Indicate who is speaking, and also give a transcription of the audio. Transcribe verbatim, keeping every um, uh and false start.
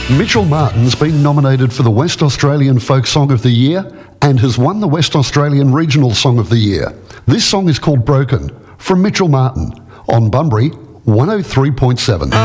Speaker 1: Mitchell Martin's been nominated for the West Australian Folk Song of the Year and has won the West Australian Regional Song of the Year. This song is called Broken, from Mitchell Martin, on Bunbury one oh three point seven.